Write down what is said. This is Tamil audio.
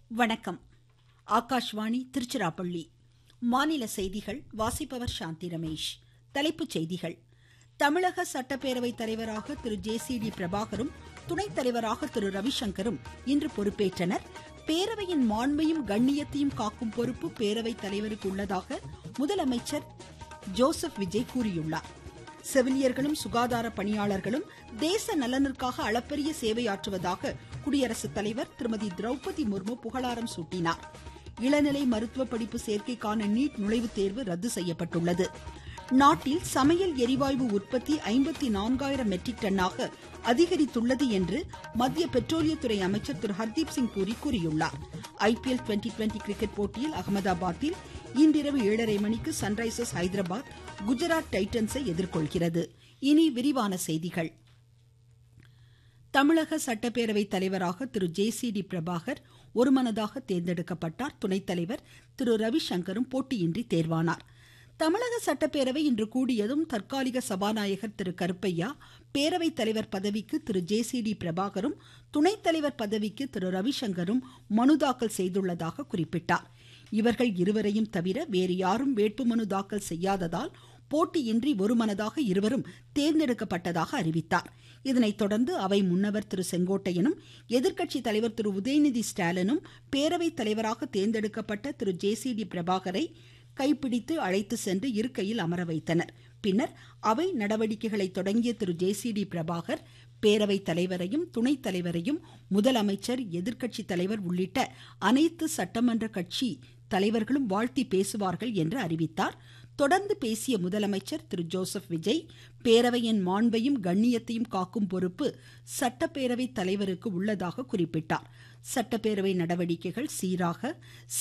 வணக்கம். ஆகாஷ்வாணி திருச்சிராப்பள்ளி. மாநில செய்திகள் வாசிப்பவர் சாந்தி ரமேஷ். தலைப்புச் செய்திகள். தமிழக சட்டப்பேரவை தலைவராக திரு ஜே.சி.டி. பிரபாகரும் துணைத் தலைவராக திரு ரவிசங்கரும் இன்று பொறுப்பேற்றனர். பேரவையின் மாண்பையும் கண்ணியத்தையும் காக்கும் பொறுப்பு பேரவைத் தலைவருக்கு உள்ளதாக முதலமைச்சர் ஜோசப் விஜய் கூறியுள்ளார். செவிலியர்களும் சுகாதார பணியாளர்களும் தேச நலனுக்காக அளப்பரிய சேவையாற்றுவதாக குடியரசுத் தலைவர் திருமதி திரௌபதி முர்மு புகழாரம் சூட்டினார். இளநிலை மருத்துவ படிப்பு சேர்க்கைக்கான நீட் நுழைவுத் தேர்வு ரத்து செய்யப்பட்டுள்ளது. நாட்டில் சமையல் எரிவாயு உற்பத்தி 54,000 மெட்ரிக் டன்னாக அதிகரித்துள்ளது என்று மத்திய பெட்ரோலியத்துறை அமைச்சர் திரு ஹர்தீப் சிங் பூரி கூறியுள்ளார். IPL 2020 கிரிக்கெட் போட்டியில் அகமதாபாத்தில் இன்றிரவு 7:30 மணிக்கு சன்ரைசர்ஸ் ஹைதராபாத் குஜராத் டைட்டன்ஸை எதிர்கொள்கிறது. இனி விரிவான செய்திகள். தமிழக சட்டப்பேரவை தலைவராக திரு ஜே.சி.டி. பிரபாகர் ஒருமனதாக தேர்ந்தெடுக்கப்பட்டார். துணைத் தலைவர் திரு ரவிசங்கரும் போட்டியின்றி தேர்வானார். தமிழக சட்டப்பேரவை இன்று கூடியதும் தற்காலிக சபாநாயகர் திரு கருப்பையா பேரவைத் தலைவர் பதவிக்கு திரு ஜே.சி.டி. பிரபாகரும் துணைத் தலைவர் பதவிக்கு திரு ரவிசங்கரும் மனு தாக்கல் செய்துள்ளதாக குறிப்பிட்டார். இவர்கள் இருவரையும் தவிர வேறு யாரும் வேட்புமனு தாக்கல் செய்யாததால் போட்டியின்றி ஒருமனதாக இருவரும் தேர்ந்தெடுக்கப்பட்டதாக அறிவித்தார். இதனைத் தொடர்ந்து அவை முன்னவர் திரு செங்கோட்டையனும் எதிர்க்கட்சி தலைவர் திரு உதயநிதி ஸ்டாலினும் பேரவைத் தலைவராக தேர்ந்தெடுக்கப்பட்ட திரு ஜே.சி.டி. பிரபாகரை கைப்பிடித்து அழைத்து சென்று இருக்கையில் அமர வைத்தனர். பின்னர் அவை நடவடிக்கைகளை தொடங்கிய திரு ஜே.சி.டி. பிரபாகர் பேரவைத் தலைவரையும் துணைத் தலைவரையும் முதலமைச்சர், எதிர்க்கட்சி தலைவர் உள்ளிட்ட அனைத்து சட்டமன்ற கட்சி தலைவர்களும் வாழ்த்தி பேசுவார்கள் என்று அறிவித்தார். தொடர்ந்து பேசிய முதலமைச்சர் திரு ஜோசப் விஜய், பேரவையின் மாண்பையும் கண்ணியத்தையும் காக்கும் பொறுப்பு சட்டப்பேரவை தலைவருக்கு உள்ளதாக குறிப்பிட்டார். சட்டப்பேரவை நடவடிக்கைகள் சீராக